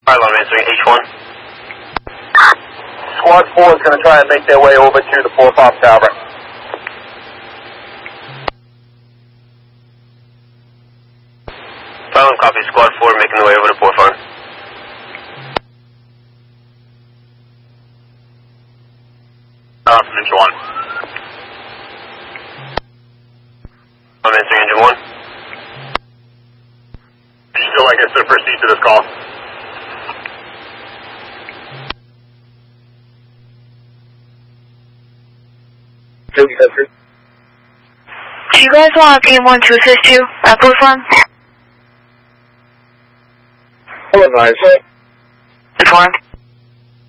Alright, I'm answering H1. Squad 4 is going to try and make their way over to the 4 Farm Tower. Silent copy, Squad 4 making their way over to 4 Farm. Engine 1. I'm answering Engine 1. Would you still like us to proceed to this call? Do you guys want PM1 to assist you at 4 Farm? Hello, guys. Informed.